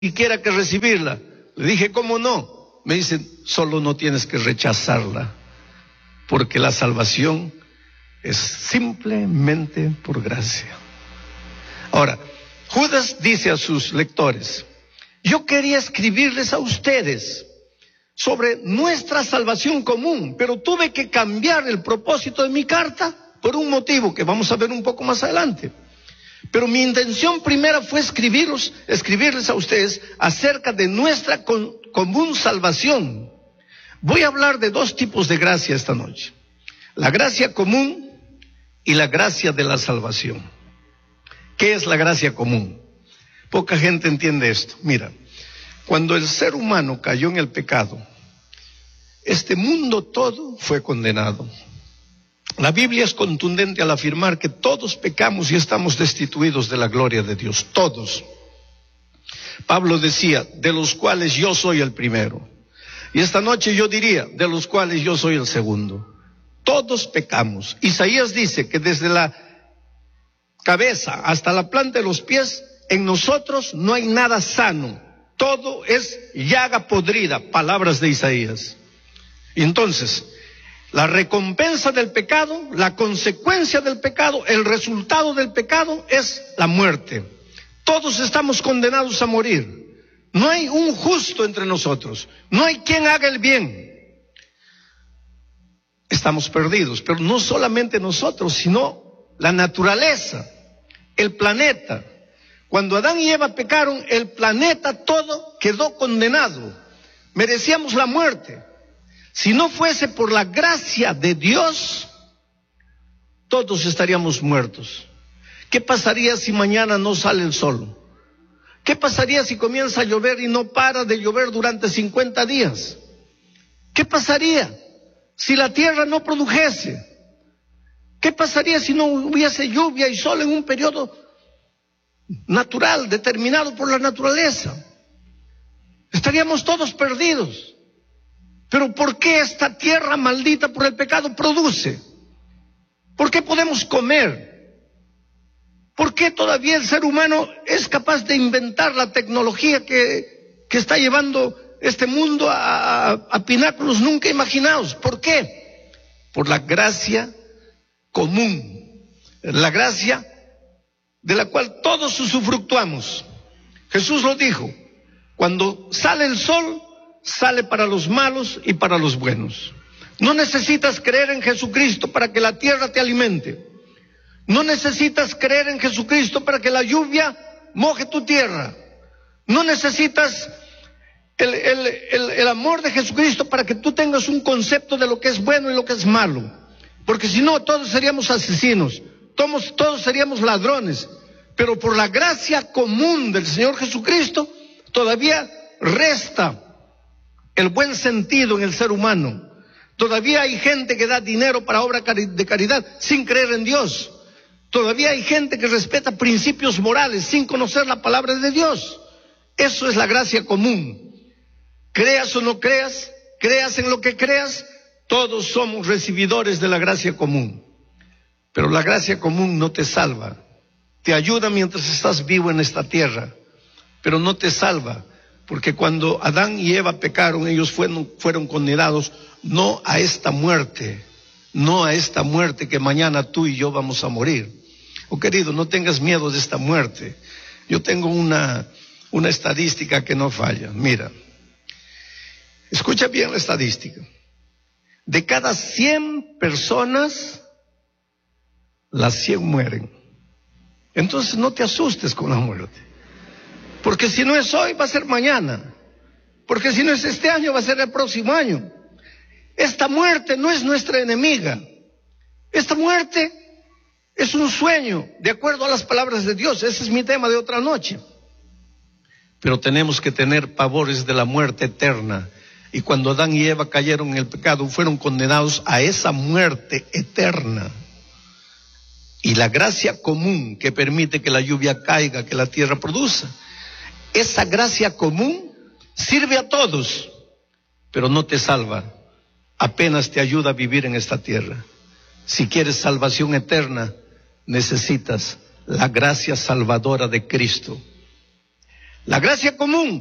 siquiera que recibirla. Le dije, ¿cómo no? Me dicen, solo no tienes que rechazarla, porque la salvación es simplemente por gracia. Ahora, Judas dice a sus lectores, yo quería escribirles a ustedes sobre nuestra salvación común, pero tuve que cambiar el propósito de mi carta por un motivo que vamos a ver un poco más adelante. Pero mi intención primera fue escribirles a ustedes acerca de nuestra común salvación. Voy a hablar de dos tipos de gracia esta noche: la gracia común y la gracia de la salvación. ¿Qué es la gracia común? Poca gente entiende esto. Mira, cuando el ser humano cayó en el pecado, este mundo todo fue condenado. La Biblia es contundente al afirmar que todos pecamos y estamos destituidos de la gloria de Dios, todos. Pablo decía, de los cuales yo soy el primero. Y esta noche yo diría, de los cuales yo soy el segundo. Todos pecamos. Isaías dice que desde la cabeza hasta la planta de los pies, en nosotros no hay nada sano. Todo es llaga podrida, palabras de Isaías. Y entonces, la recompensa del pecado, la consecuencia del pecado, el resultado del pecado es la muerte. Todos estamos condenados a morir. No hay un justo entre nosotros. No hay quien haga el bien. Estamos perdidos, pero no solamente nosotros, sino la naturaleza, el planeta. Cuando Adán y Eva pecaron, el planeta todo quedó condenado. Merecíamos la muerte. Si no fuese por la gracia de Dios, todos estaríamos muertos. ¿Qué pasaría si mañana no sale el sol? ¿Qué pasaría si comienza a llover y no para de llover durante 50 días? ¿Qué pasaría si la tierra no produjese? ¿Qué pasaría si no hubiese lluvia y sol en un periodo natural, determinado por la naturaleza? Estaríamos todos perdidos. Pero ¿por qué esta tierra maldita por el pecado produce? ¿Por qué podemos comer? ¿Por qué todavía el ser humano es capaz de inventar la tecnología que está llevando este mundo a pináculos nunca imaginados? ¿Por qué? Por la gracia común, la gracia de la cual todos usufructuamos. Jesús lo dijo, cuando sale el sol, sale para los malos y para los buenos. No necesitas creer en Jesucristo para que la tierra te alimente. No necesitas creer en Jesucristo para que la lluvia moje tu tierra. No necesitas el amor de Jesucristo para que tú tengas un concepto de lo que es bueno y lo que es malo. Porque si no, todos seríamos asesinos, todos seríamos ladrones. Pero por la gracia común del Señor Jesucristo, todavía resta el buen sentido en el ser humano. Todavía hay gente que da dinero para obra de caridad sin creer en Dios. Todavía hay gente que respeta principios morales sin conocer la palabra de Dios. Eso es la gracia común. Creas o no creas, creas en lo que creas, todos somos recibidores de la gracia común. Pero la gracia común no te salva. Te ayuda mientras estás vivo en esta tierra, pero no te salva. Porque cuando Adán y Eva pecaron, ellos fueron condenados no a esta muerte que mañana tú y yo vamos a morir. Oh querido, no tengas miedo de esta muerte. Yo tengo una estadística que no falla. Mira, escucha bien la estadística. De cada 100 personas, las 100 mueren. Entonces no te asustes con la muerte. Porque si no es hoy, va a ser mañana. Porque si no es este año, va a ser el próximo año. Esta muerte no es nuestra enemiga. Esta muerte es un sueño, de acuerdo a las palabras de Dios. Ese es mi tema de otra noche. Pero tenemos que tener pavores de la muerte eterna. Y cuando Adán y Eva cayeron en el pecado, fueron condenados a esa muerte eterna. Y la gracia común que permite que la lluvia caiga, que la tierra produzca, esa gracia común sirve a todos, pero no te salva. Apenas te ayuda a vivir en esta tierra. Si quieres salvación eterna, necesitas la gracia salvadora de Cristo. La gracia común